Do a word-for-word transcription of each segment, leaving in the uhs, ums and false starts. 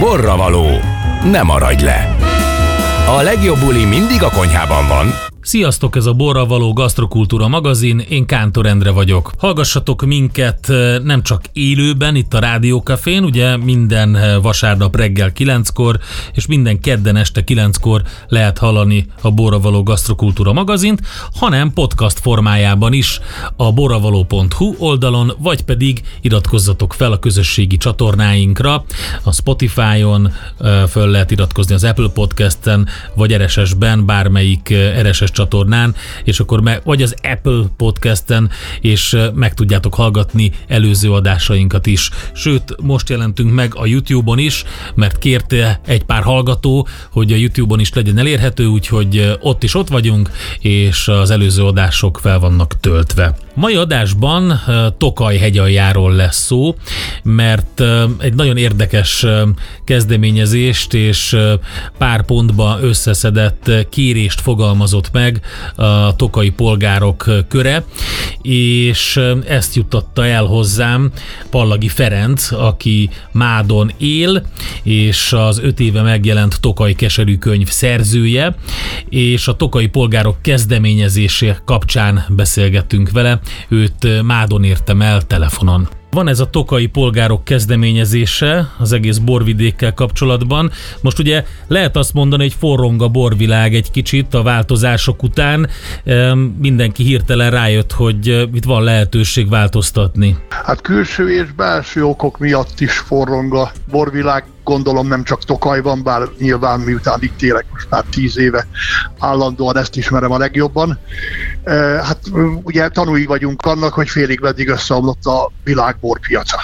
Borravaló. Ne maradj le! A legjobb buli mindig a konyhában van. Sziasztok, ez a Borravaló Gasztrokultúra magazin, én Kántor Endre vagyok. Hallgassatok minket nem csak élőben, itt a Rádió Cafén, ugye minden vasárnap reggel kilenckor, és minden kedden este kilenckor lehet hallani a Borravaló Gasztrokultúra magazint, hanem podcast formájában is a borravaló pont hu oldalon, vagy pedig iratkozzatok fel a közösségi csatornáinkra, a Spotify-on föl lehet iratkozni, az Apple Podcasten, vagy er es es-ben, bármelyik er es es csatornán, és akkor me, vagy az Apple Podcasten, és meg tudjátok hallgatni előző adásainkat is. Sőt, most jelentünk meg a YouTube-on is, mert kérte egy pár hallgató, hogy a YouTube-on is legyen elérhető, úgyhogy ott is ott vagyunk, és az előző adások fel vannak töltve. Mai adásban Tokaj hegyaljáról lesz szó, mert egy nagyon érdekes kezdeményezést és pár pontba összeszedett kérést fogalmazott meg a tokaji polgárok köre, és ezt juttatta el hozzám Pallagi Ferenc, aki Mádon él, és az öt éve megjelent Tokaj keserű könyv szerzője, és a tokaji polgárok kezdeményezése kapcsán beszélgettünk vele, őt Mádon értem el telefonon. Van ez a tokaji polgárok kezdeményezése az egész borvidékkel kapcsolatban. Most ugye lehet azt mondani, hogy forrong a borvilág egy kicsit a változások után. Mindenki hirtelen rájött, hogy itt van lehetőség változtatni. Hát külső és belső okok miatt is forrong a borvilág. Gondolom nem csak Tokajban, bár nyilván miután itt élek most már tíz éve állandóan ezt ismerem a legjobban. Hát ugye tanúi vagyunk annak, hogy félig meddig összeomlott a világ borpiaca.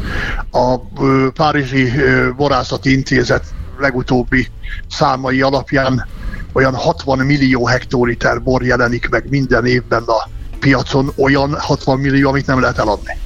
A Párizsi Borászati Intézet legutóbbi számai alapján olyan hatvan millió hektoliter bor jelenik meg minden évben a piacon, olyan hatvan millió, amit nem lehet eladni.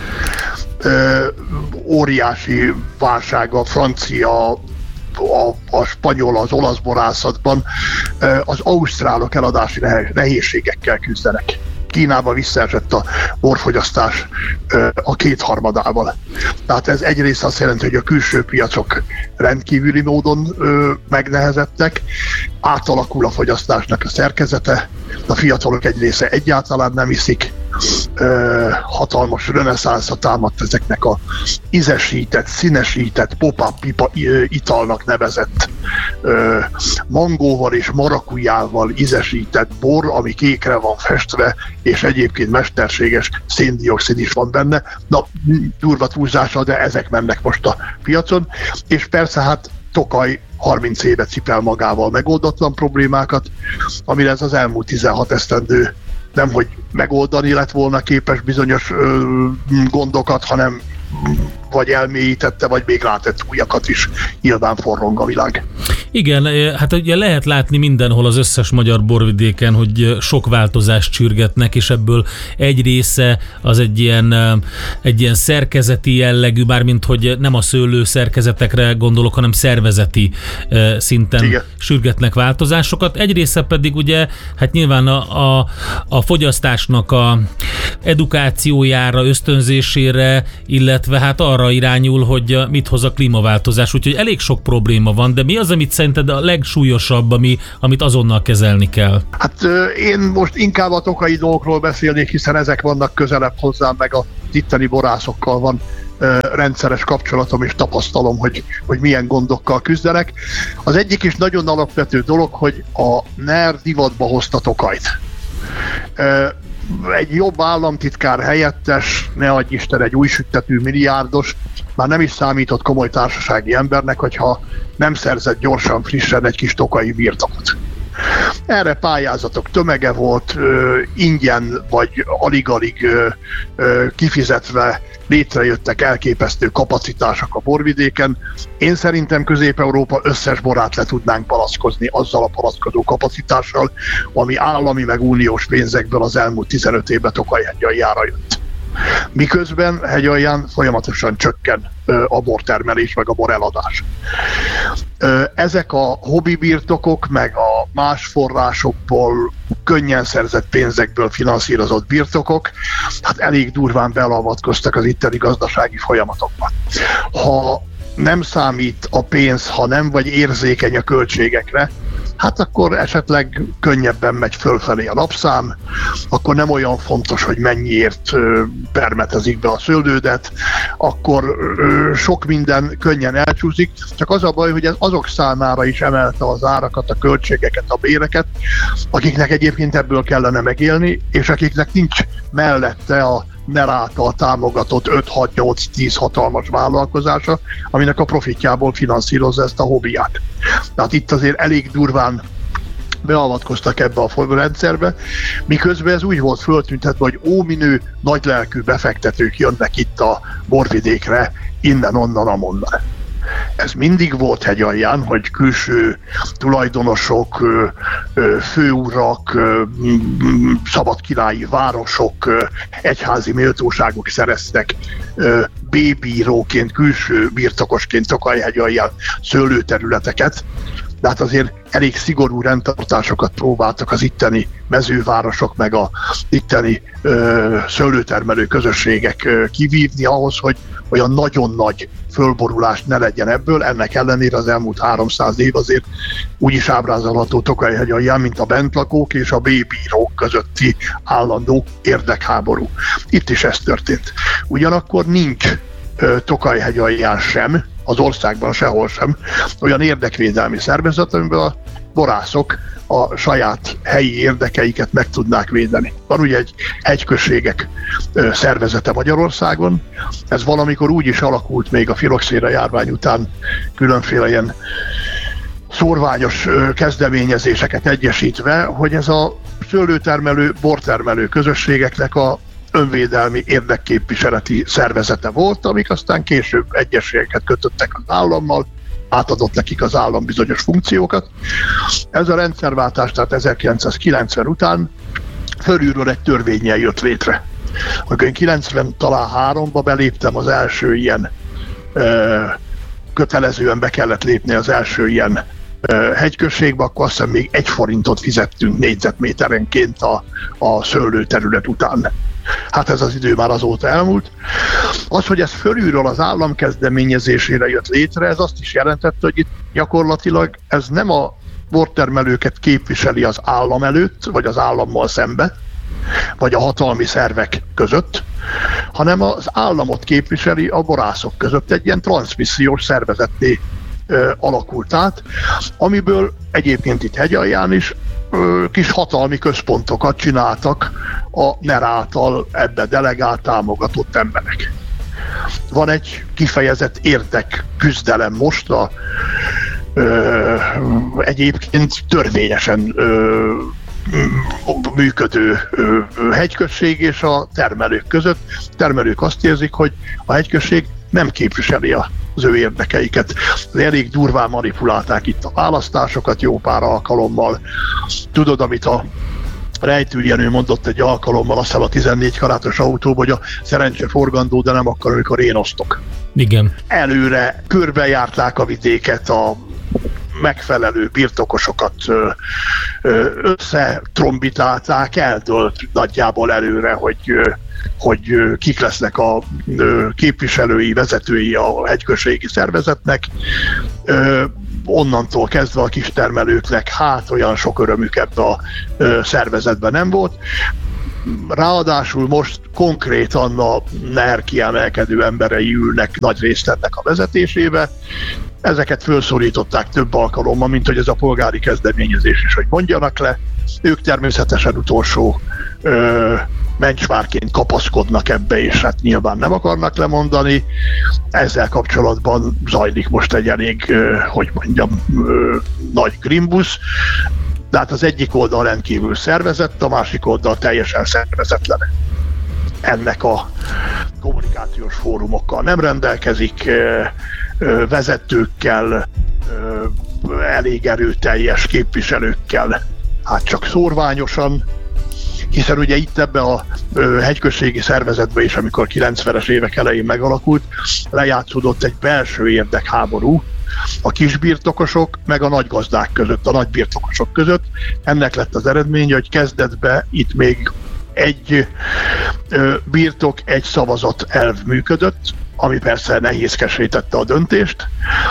Ö, óriási válság a francia, a, a spanyol, az olasz borászatban. Ö, az ausztrálok eladási nehézségekkel küzdenek. Kínába visszaesett a borfogyasztás ö, a kétharmadával. Tehát ez egyrészt azt jelenti, hogy a külső piacok rendkívüli módon ö, megnehezettek, átalakul a fogyasztásnak a szerkezete, a fiatalok egy része egyáltalán nem iszik, ö, hatalmas reneszánszra támadt ezeknek a ízesített, színesített, pop-up pipa italnak nevezett ö, mangóval és marakujával ízesített bor, ami kékre van festve, és egyébként mesterséges széndioxid is van benne. Na, durva túlzással, de ezek mennek most a piacon, és persze hát Tokaj harminc éve cipel magával megoldatlan problémákat, amire ez az elmúlt tizenhat esztendő nemhogy megoldani lett volna képes bizonyos ö, gondokat, hanem vagy elmélyítette, vagy még rátett újakat is. Nyilván forrong a világ. Igen, hát ugye lehet látni mindenhol az összes magyar borvidéken, hogy sok változást csürgetnek, és ebből egy része az egy ilyen, egy ilyen szerkezeti jellegű, bármint hogy nem a szőlő szerkezetekre gondolok, hanem szervezeti szinten Igen. sürgetnek változásokat. Egy része pedig ugye, hát nyilván a, a, a fogyasztásnak a edukációjára, ösztönzésére, illetve hát arra irányul, hogy mit hoz a klímaváltozás. Úgyhogy elég sok probléma van, de mi az, amit szerinted a legsúlyosabb, ami, amit azonnal kezelni kell? Hát én most inkább a tokai dolgokról beszélnék, hiszen ezek vannak közelebb hozzám, meg a itteni borászokkal van rendszeres kapcsolatom, és tapasztalom, hogy, hogy milyen gondokkal küzdenek. Az egyik is nagyon alapvető dolog, hogy a en e er divatba hozta Tokajt. Egy jobb államtitkár helyettes, ne adj Isten, egy új süttetű milliárdos, már nem is számított komoly társasági embernek, hogyha nem szerzett gyorsan, frissen egy kis tokaji birtokot. Erre pályázatok tömege volt, ö, ingyen vagy alig-alig ö, ö, kifizetve létrejöttek elképesztő kapacitások a borvidéken. Én szerintem Közép-Európa összes borát le tudnánk palackozni azzal a palackozó kapacitással, ami állami meg uniós pénzekből az elmúlt tizenöt évben Tokaj hegyaljára jött. Miközben hegyalján folyamatosan csökken a bortermelés meg a boreladás. Ezek a hobbi birtokok meg a más forrásokból könnyen szerzett pénzekből finanszírozott birtokok, hát elég durván belavatkoztak az itteni gazdasági folyamatokban. Ha nem számít a pénz, ha nem vagy érzékeny a költségekre, hát akkor esetleg könnyebben megy fölfelé a lapszám, akkor nem olyan fontos, hogy mennyiért permetezik be a szőlődet, akkor sok minden könnyen elcsúszik, csak az a baj, hogy ez azok számára is emelte az árakat, a költségeket, a béreket, akiknek egyébként ebből kellene megélni, és akiknek nincs mellette a NER által támogatott öt hat nyolc tíz hatalmas vállalkozása, aminek a profitjából finanszírozza ezt a hobbiát. Tehát itt azért elég durván beavatkoztak ebbe a rendszerbe, miközben ez úgy volt föltüntetve, hogy óminő, nagylelkű befektetők jönnek itt a borvidékre, innen, onnan, amonnan. Ez mindig volt Hegyalján, hogy külső tulajdonosok, főurak, szabadkirályi városok, egyházi méltóságok szereztek B-bíróként, külső birtokosként Tokajhegyalján szőlőterületeket, de hát azért elég szigorú rendtartásokat próbáltak az itteni mezővárosok meg a itteni ö, szőlőtermelő közösségek ö, kivívni ahhoz, hogy olyan nagyon nagy fölborulás ne legyen ebből. Ennek ellenére az elmúlt háromszáz év azért úgy is ábrázolható Tokajhegyalján, mint a bentlakók és a B-bírók közötti állandó érdekháború. Itt is ez történt. Ugyanakkor nincs ö, Tokajhegyalján sem, az országban sehol sem olyan érdekvédelmi szervezet, amiben a borászok a saját helyi érdekeiket meg tudnák védeni. Van ugye egy hegyközségek szervezete Magyarországon, ez valamikor úgy is alakult még a filoxéra járvány után, különféle ilyen szórványos kezdeményezéseket egyesítve, hogy ez a szőlőtermelő, bortermelő közösségeknek a önvédelmi érdekképviseleti szervezete volt, amik aztán később egyességeket kötöttek az állammal, átadott nekik az állam bizonyos funkciókat. Ez a rendszerváltás, tehát ezerkilencszázkilencven után fölülről egy törvénnyel jött létre. Amikor én kilencven talán háromba beléptem az első ilyen ö, kötelezően be kellett lépni az első ilyen ö, hegyközségbe, akkor azt hiszem még egy forintot fizettünk négyzetméterenként a, a szőlőterület után. Hát ez az idő már azóta elmúlt. Az, hogy ez fölülről az állam kezdeményezésére jött létre, ez azt is jelentette, hogy itt gyakorlatilag ez nem a bortermelőket képviseli az állam előtt, vagy az állammal szembe, vagy a hatalmi szervek között, hanem az államot képviseli a borászok között. Egy ilyen transzmissziós szervezetté ö, alakult át, amiből egyébként itt Hegyalján is ö, kis hatalmi központokat csináltak a NER által ebbe delegált, támogatott emberek. Van egy kifejezett érdek küzdelem most a ö, egyébként törvényesen ö, működő hegyközség és a termelők között. A termelők azt érzik, hogy a hegyközség nem képviseli az ő érdekeiket. Elég durván manipulálták itt a választásokat jó pár alkalommal. Tudod, amit a Rejtő Jenő mondott egy alkalommal, azt hiszem a tizennégy karátos autóban, hogy a szerencse forgandó, de nem akkor, amikor én osztok. Igen. Előre körbejárták a vidéket, a megfelelő birtokosokat összetrombitálták, eldőlt nagyjából előre, hogy, hogy kik lesznek a képviselői, vezetői a hegyközségi szervezetnek. Onnantól kezdve a kistermelőknek hát olyan sok örömük ebbe a szervezetben nem volt. Ráadásul most konkrétan a NER kiemelkedő emberei ülnek nagy részt ennek a vezetésébe. Ezeket felszólították több alkalommal, mint hogy ez a polgári kezdeményezés is, hogy mondjanak le. Ők természetesen utolsó ö, mencsvárként kapaszkodnak ebbe, és hát nyilván nem akarnak lemondani. Ezzel kapcsolatban zajlik most egy elég, ö, hogy mondjam, ö, nagy grimbusz. De hát az egyik oldal rendkívül szervezett, a másik oldal teljesen szervezetlen. Ennek a kommunikációs fórumokkal nem rendelkezik, vezetőkkel, elég erőteljes képviselőkkel, hát csak szórványosan, hiszen ugye itt ebbe a hegyközségi szervezetbe is, amikor kilencvenes évek elején megalakult, lejátszódott egy belső érdekháború a kisbirtokosok meg a nagygazdák között, a nagybirtokosok között. Ennek lett az eredménye, hogy kezdetben itt még egy birtok, egy szavazat elv működött, ami persze nehézkessé tette a döntést.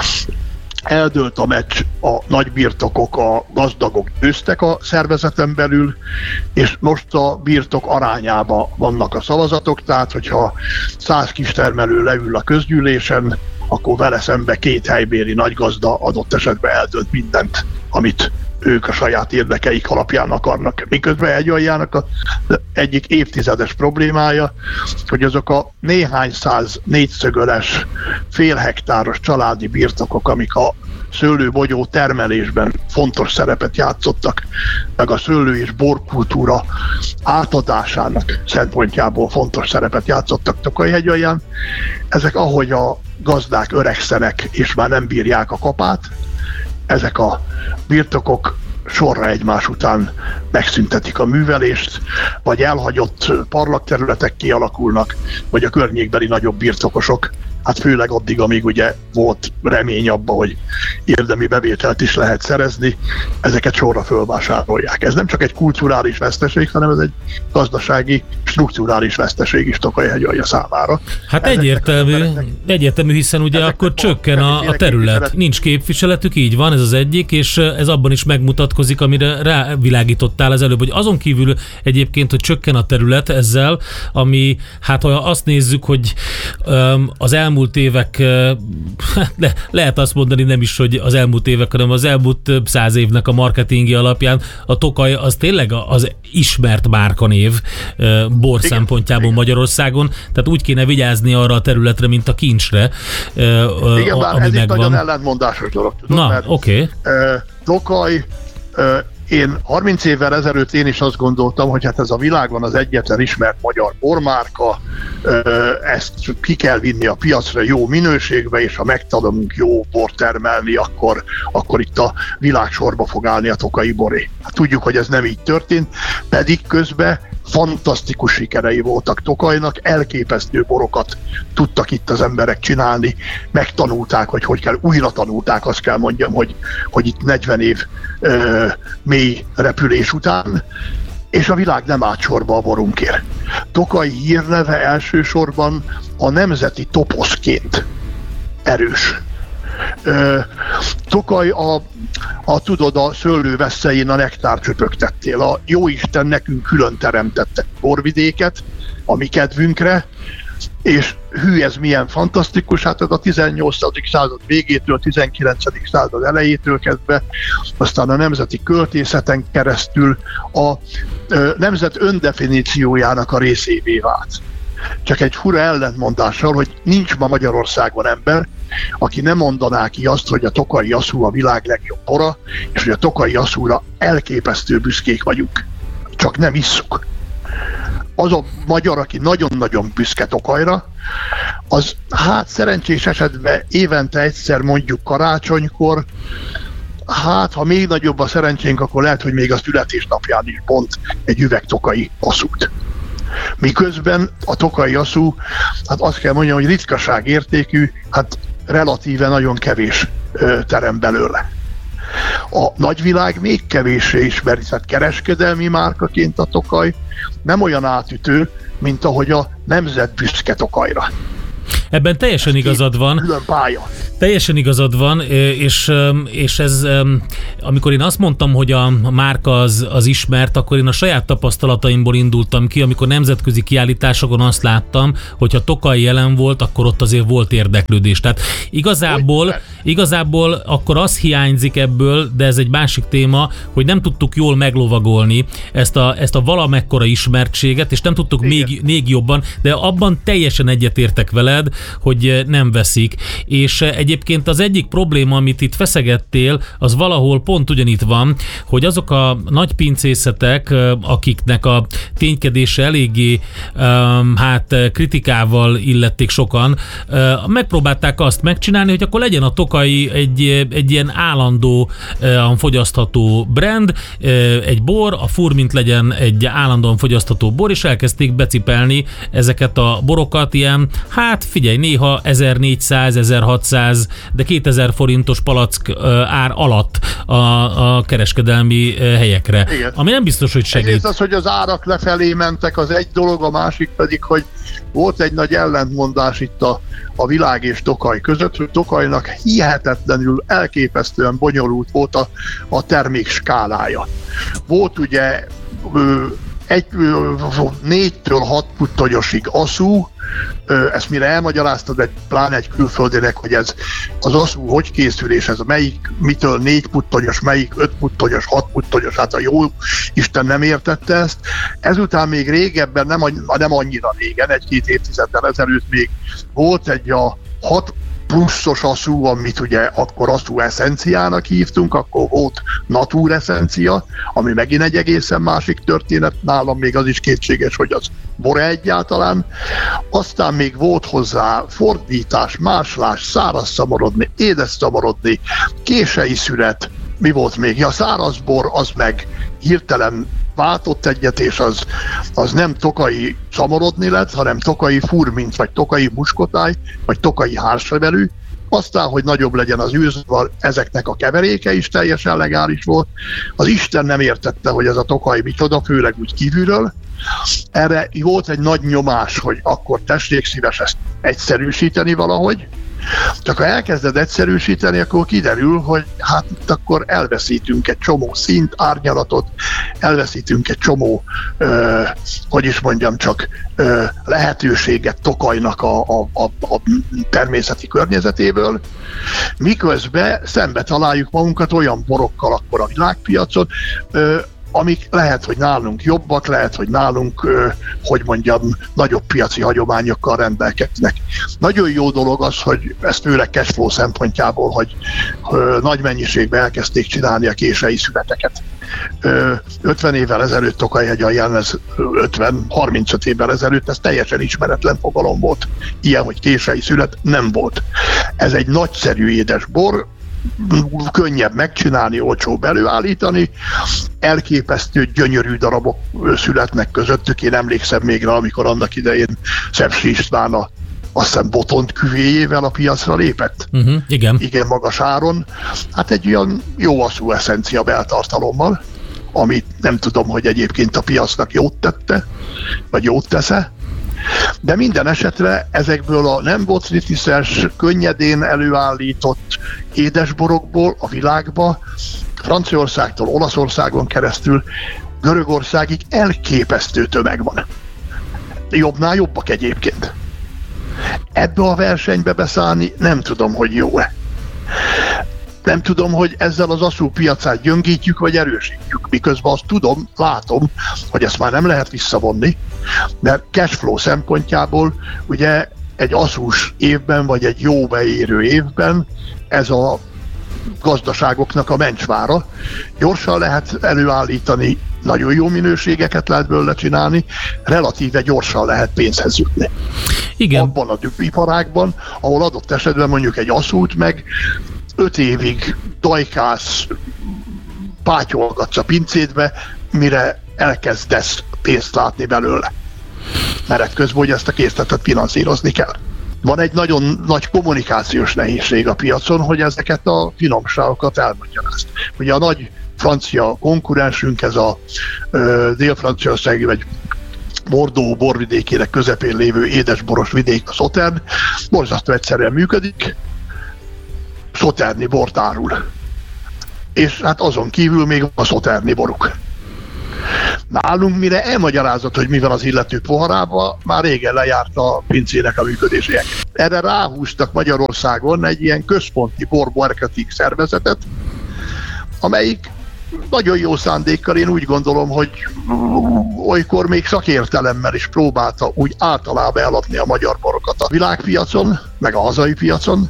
Eldőlt a meccs, a nagybirtokok, a gazdagok győztek a szervezeten belül, és most a birtok arányába vannak a szavazatok, tehát hogyha száz kistermelő leül a közgyűlésen, akkor vele szembe két helybéli nagygazda adott esetben eldönt mindent, amit ők a saját érdekeik alapján akarnak. Miközben Hegyaljának az egyik évtizedes problémája, hogy azok a néhány száz négyszögöles, fél hektáros családi birtokok, amik a szőlőbogyó termelésben fontos szerepet játszottak, meg a szőlő és borkultúra átadásának szempontjából fontos szerepet játszottak Tokaj-Hegyalján. Ezek ahogy a gazdák öregszenek és már nem bírják a kapát, ezek a birtokok sorra egymás után megszüntetik a művelést, vagy elhagyott parlagterületek kialakulnak, vagy a környékbeli nagyobb birtokosok, hát főleg addig, amíg ugye volt remény abba, hogy érdemi bevételt is lehet szerezni, ezeket sorra fölvásárolják. Ez nem csak egy kulturális veszteség, hanem ez egy gazdasági, strukturális veszteség is Tokaj-Hegyalja számára. Hát egyértelmű, embereknek, egyértelmű, hiszen ugye akkor csökken a, a terület. Nincs képviseletük, így van, ez az egyik, és ez abban is megmutatkozik, amire rávilágítottál az előbb, hogy azon kívül egyébként, hogy csökken a terület ezzel, ami, hát ha azt nézzük, hogy um, az elmúlt elmúlt évek, le, lehet azt mondani nem is, hogy az elmúlt évek, hanem az elmúlt több száz évnek a marketingi alapján a Tokaj az tényleg az ismert márkanév bor igen, szempontjából igen. Magyarországon, tehát úgy kéne vigyázni arra a területre, mint a kincsre. Igen, bár ez itt nagyon ellentmondásos dolog. Tudom, na, oké. Okay. Tokaj, én harminc évvel ezelőtt én is azt gondoltam, hogy hát ez a világon az egyetlen ismert magyar bormárka, ezt ki kell vinni a piacra jó minőségbe, és ha megtanulunk jó bort termelni, akkor, akkor itt a világ sorba fog állni a tokai boré. Hát tudjuk, hogy ez nem így történt, pedig közben fantasztikus sikerei voltak Tokajnak, elképesztő borokat tudtak itt az emberek csinálni, megtanulták, hogy hogy kell, újra tanulták, azt kell mondjam, hogy, hogy itt negyven év ö, mély repülés után, és a világ nem állt sorba a borunkért. Tokaj hírneve elsősorban a nemzeti toposzként erős. Ö, Tokaj a, a tudod, a szőlő veszélyén a nektár csöpögtettél. A jóisten nekünk külön teremtette borvidéket a mi kedvünkre, és hű, ez milyen fantasztikus, hát ez a tizennyolcadik század végétől, tizenkilencedik század elejétől kezdve, aztán a nemzeti költészeten keresztül a ö, nemzet öndefiníciójának a részévé vált. Csak egy fura ellentmondással, hogy nincs ma Magyarországon ember, aki nem mondaná ki azt, hogy a tokai asszú a világ legjobb bora, és hogy a tokai asszúra elképesztő büszkék vagyunk. Csak nem isszuk. Az a magyar, aki nagyon-nagyon büszke Tokajra, az hát szerencsés esetben évente egyszer mondjuk karácsonykor, hát ha még nagyobb a szerencsénk, akkor lehet, hogy még a születésnapján is pont egy üveg tokai asszút. Miközben a tokai asszú, hát azt kell mondjam, hogy ritkaság értékű, hát relatíve nagyon kevés ö, terem belőle. A nagyvilág még kevéssé ismeri, tehát kereskedelmi márkaként a Tokaj nem olyan átütő, mint ahogy a nemzet büszke Tokajra. Ebben teljesen igazad van. Külön pálya. Teljesen igazad van, és, és ez, amikor én azt mondtam, hogy a márka az, az ismert, akkor én a saját tapasztalataimból indultam ki, amikor nemzetközi kiállításokon azt láttam, hogyha Tokaj jelen volt, akkor ott azért volt érdeklődés. Tehát igazából, igazából akkor az hiányzik ebből, de ez egy másik téma, hogy nem tudtuk jól meglovagolni ezt a, ezt a valamekkora ismertséget, és nem tudtuk még, még jobban, de abban teljesen egyetértek veled, hogy nem veszik. És egyébként az egyik probléma, amit itt feszegettél, az valahol pont ugyanitt van, hogy azok a nagy pincészetek, akiknek a ténykedése eléggé um, hát kritikával illették sokan, uh, megpróbálták azt megcsinálni, hogy akkor legyen a Tokai egy, egy ilyen állandó uh, fogyasztható brand, uh, egy bor, a Furmint legyen egy állandóan fogyasztható bor, és elkezdték becipelni ezeket a borokat ilyen, hát figyelj, néha ezernégyszáz, ezerhatszáz, de kétezer forintos palack uh, ár alatt a, a kereskedelmi uh, helyekre. Igen. Ami nem biztos, hogy segít. Egyrészt az, hogy az árak lefelé mentek, az egy dolog, a másik pedig, hogy volt egy nagy ellentmondás itt a, a Világ és Tokaj között, hogy Tokajnak hihetetlenül elképesztően bonyolult volt a, a termék skálája. Volt ugye ö, egy, ö, négytől hat puttonyosig aszú, ezt mire elmagyaráztad egy, pláne egy külföldinek, hogy ez az aszú hogy készül, és ez melyik, mitől négy puttonyos, melyik öt puttonyos, hat puttonyos, hát a jó Isten nem értette ezt. Ezután még régebben, nem, nem annyira régen, egy-két évtizeddel ezelőtt még volt egy a hat pluszos aszú, amit ugye akkor aszú eszenciának hívtunk, akkor volt natúr eszencia, ami megint egy egészen másik történet, nálam még az is kétséges, hogy az bor-e egyáltalán. Aztán még volt hozzá fordítás, máslás, száraz szamorodni, édes szamorodni, kései szület, mi volt még? Ja, száraz bor, az meg hirtelen váltott egyet, és az, az nem tokai szamorodni lett, hanem tokai furmint, vagy tokai muskotáj, vagy tokai hárslevelű. Aztán, hogy nagyobb legyen az űrzavar, ezeknek a keveréke is teljesen legális volt. Az Isten nem értette, hogy ez a tokai micsoda, főleg úgy kívülről. Erre volt egy nagy nyomás, hogy akkor tessék szíves ezt egyszerűsíteni valahogy. Csak ha elkezded egyszerűsíteni, akkor kiderül, hogy hát itt akkor elveszítünk egy csomó szint, árnyalatot, elveszítünk egy csomó, ö, hogy is mondjam csak, ö, lehetőséget Tokajnak a, a, a, a természeti környezetéből, miközben szembe találjuk magunkat olyan borokkal akkor a világpiacon, ö, amik lehet, hogy nálunk jobbak, lehet, hogy nálunk, hogy mondjam, nagyobb piaci hagyományokkal rendelkeznek. Nagyon jó dolog az, hogy ezt főleg cashflow szempontjából, hogy nagy mennyiségben elkezdték csinálni a kései születeket. ötven évvel ezelőtt Tokajhegyen jelmez, ötven harmincöt évvel ezelőtt ez teljesen ismeretlen fogalom volt. Ilyen, hogy kései szület nem volt. Ez egy nagyszerű édes bor, könnyebb megcsinálni, olcsóbb előállítani, elképesztő gyönyörű darabok születnek közöttük. Én emlékszem még rá, amikor annak idején Szepsi István a, azt hiszem Botont küvéjével a piacra lépett. Uh-huh, igen. Igen magas áron. Hát egy olyan jó aszú eszencia beltartalommal, amit nem tudom, hogy egyébként a piacnak jót tette, vagy jót tesz-e. De minden esetre ezekből a nem bocnitiszes, könnyedén előállított édesborokból a világba, Franciaországtól Olaszországon keresztül Görögországig elképesztő tömeg van. Jobbnál jobbak egyébként. Ebbe a versenybe beszállni nem tudom, hogy jó-e. Nem tudom, hogy ezzel az aszú piacát gyöngítjük, vagy erősítjük. Miközben azt tudom, látom, hogy ezt már nem lehet visszavonni, mert cashflow szempontjából ugye egy aszús évben, vagy egy jó beérő évben ez a gazdaságoknak a mencsvára. Gyorsan lehet előállítani, nagyon jó minőségeket lehet belőle csinálni, relatíve gyorsan lehet pénzhez jutni. Igen. Abban a iparágban, ahol adott esetben mondjuk egy aszút meg öt évig dajkálsz, pátyolgatsz a pincédbe, mire elkezdesz pénzt látni belőle. Mert közben, hogy ezt a készletet finanszírozni kell. Van egy nagyon nagy kommunikációs nehézség a piacon, hogy ezeket a finomságokat elmagyarázt. Ugye a nagy francia konkurensünk, ez a ö, dél-franciaországi vagy Bordeaux borvidékének közepén lévő édesboros vidék, a Sauternes, borzasztó egyszerűen működik, Sauternes bort árul. És hát azon kívül még a Sauternes boruk. Nálunk mire elmagyarázott, hogy mi van az illető poharába, már régen lejárt a pincének a működésének. Erre ráhúztak Magyarországon egy ilyen központi bormarketing szervezetet, amelyik nagyon jó szándékkal, én úgy gondolom, hogy olykor még szakértelemmel is próbálta úgy általában eladni a magyar borokat a világpiacon, meg a hazai piacon,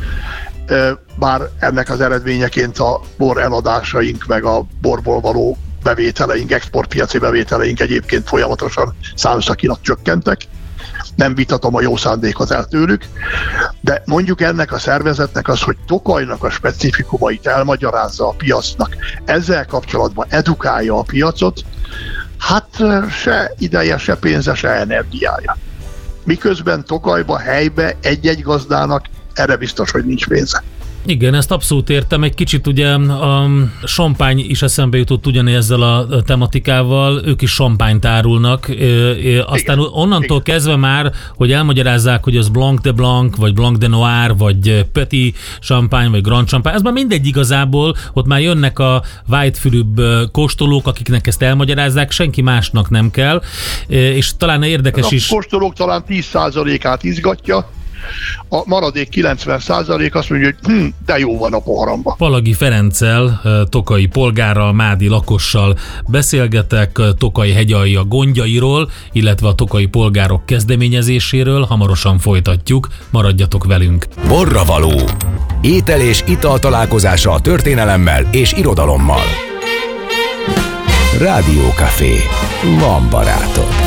bár ennek az eredményeként a bor eladásaink, meg a borból való bevételeink, exportpiaci bevételeink egyébként folyamatosan számszakilag csökkentek. Nem vitatom a jó szándékot el tőlük, de mondjuk ennek a szervezetnek az, hogy Tokajnak a specifikumait elmagyarázza a piacnak, ezzel kapcsolatban edukálja a piacot, hát se ideje, se pénze, se energiája. Miközben Tokajba, helybe egy-egy gazdának erre biztos, hogy nincs pénze. Igen, ezt abszolút értem. Egy kicsit ugye a Champagne is eszembe jutott ugyanígy ezzel a tematikával, ők is champagnyt árulnak. Aztán igen, onnantól igen. kezdve már, hogy elmagyarázzák, hogy az Blanc de Blanc, vagy Blanc de Noir, vagy Petit Champagne, vagy Grand Champagne, ez már mindegy igazából, ott már jönnek a vájtfülűbb kóstolók, akiknek ezt elmagyarázzák, senki másnak nem kell, és talán érdekes a is. A kóstolók talán tíz százalékát izgatja, a maradék kilencven százalék azt mondja, hogy hm, de jó van a poharamba. Palagi Ferenccel, tokai polgárral, mádi lakossal beszélgetek Tokai hegyalja gondjairól, illetve a tokai polgárok kezdeményezéséről. Hamarosan folytatjuk, maradjatok velünk. Borravaló. Étel és ital találkozása a történelemmel és irodalommal. Rádiókafé. Van barátod.